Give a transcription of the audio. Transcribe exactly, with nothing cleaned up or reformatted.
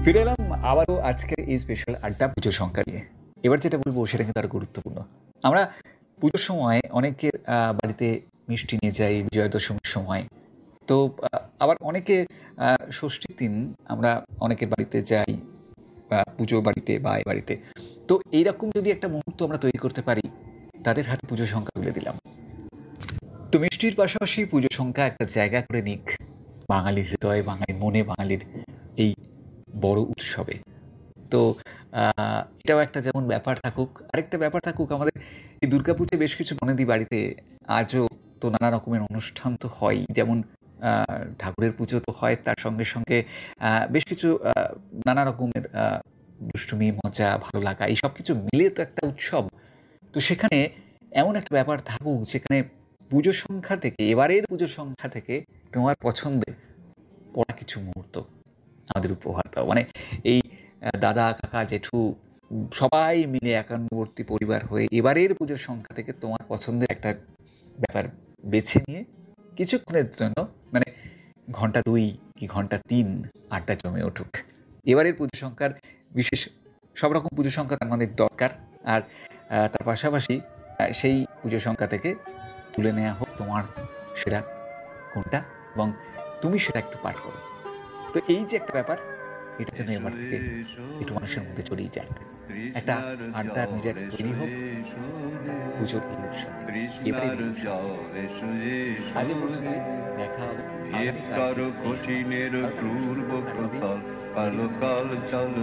ফিরে এলাম আবারও আজকের এই স্পেশাল আড্ডা পুজোর সংখ্যা নিয়ে। এবার যেটা বলবো সেটা কিন্তু আরো গুরুত্বপূর্ণ। আমরা পুজোর সময় অনেকের আ বাড়িতে মিষ্টি নিয়ে যাই বিজয়া দশমীর সময়। তো আ আবার অনেকে আ ষষ্ঠীর দিন আমরা অনেকের বাড়িতে যাই আ পুজো বাড়িতে বা এ বাড়িতে। তো এইরকম যদি একটা মুহূর্ত আমরা তৈরি করতে পারি, তাদের হাতে পুজোর সংখ্যা তুলে দিলাম। তো মিষ্টির পাশাপাশি পুজোর সংখ্যা একটা জায়গা করে নিক বাঙালির হৃদয়ে, বাঙালির মনে, বাঙালির এই বড় উৎসবে। তো আ এটাও একটা যেমন ব্যাপার থাকুক, আরেকটা ব্যাপার থাকুক আমাদের এই দুর্গাপুজোয় বেশ কিছু বনেদি বাড়িতে আজও তো নানা রকমের অনুষ্ঠান তো হয়ই। যেমন আ ঠাকুরের পুজো তো হয়, তার সঙ্গে, সঙ্গে আ বেশ কিছু আ নানা রকমের আ দুষ্টুমি, মজা, ভালো লাগা এই সবকিছু মিলিয়ে তো একটা উৎসব। তো সেখানে এমন একটা ব্যাপার থাকুক যেখানে পুজোর সংখ্যা থেকে, এবারের পুজোর সংখ্যা থেকে তোমার পছন্দের পড়া কিছু মুহূর্ত আমাদের উপহার দাও। মানে এই আ দাদা, কাকা, জেঠু উম সবাই মিলে একান্নবর্তী পরিবার হয়ে এবারের পুজোর সংখ্যা থেকে তোমার পছন্দের একটা ব্যাপার বেছে নিয়ে কিছুক্ষণের জন্য মানে ঘন্টা দুই কি ঘন্টা তিন আড্ডা জমে উঠুক। এবারের পুজো সংখ্যার বিশেষ সব রকম পুজো সংখ্যা আমাদের দরকার। আর আ তার পাশাপাশি আ সেই পুজো সংখ্যা থেকে তুলে নেয়া হোক তোমার সেরা কোনটা এবং তুমি সেটা একটু পাঠ করো। তো এই যে একটা ব্যাপার, এটা যেন এবার থেকে একটু মানুষের মধ্যে ছড়িয়ে যাক। একটা আড্ডার মেজাজ তৈরি হোক পুজোর এই উৎসবে, এবারের এই উৎসবে। আজ এ পর্যন্তই, দেখা হবে আগামীকাল ঠিক এই সময়। ভালো থাকবেন, সুস্থ থাকবেন, আর এভাবেই কালো কাল চল